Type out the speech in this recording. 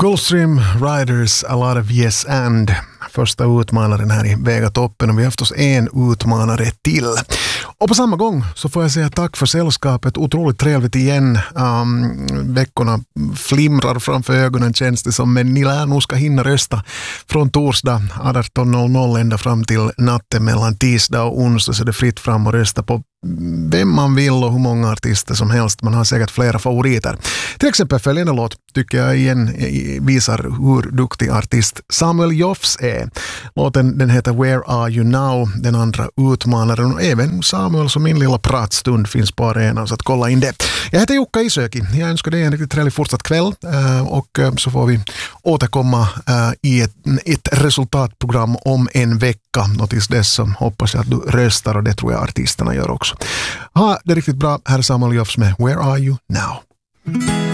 Gulfstream Riders, A Lot of Yes and. Första utmanaren här i Vegatoppen, och vi har haft oss en utmanare till. Och på samma gång så får jag säga tack för sällskapet. Otroligt trevligt igen. Veckorna flimrar framför ögonen, känns det som. Men ni lär nog ska hinna rösta från torsdag 18.00 ända fram till natten mellan tisdag och onsdag, så det är fritt fram och rösta på vem man vill och hur många artister som helst. Man har säkert flera favoriter. Till exempel följande låt tycker jag igen visar hur duktig artist Samuel Joffs är. Låten den heter Where Are You Now, den andra utmanaren, och även Samuel som min lilla pratstund finns på arenan, så att kolla in det. Jag heter Jukka Isäki. Jag önskar dig en riktigt trevlig fortsatt kväll, och så får vi återkomma i ett resultatprogram om en vecka, och tills dess så hoppas jag att du röstar, och det tror jag artisterna gör också. Ha det riktigt bra. Här är Samuel Joffs med Where Are You Now?